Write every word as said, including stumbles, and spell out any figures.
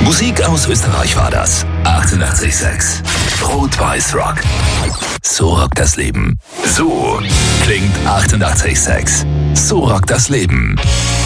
Musik aus Österreich war das. achtundachtzig Komma sechs. Rot-Weiß Rock. So rockt das Leben. So klingt achtundachtzig Komma sechs. So rockt das Leben.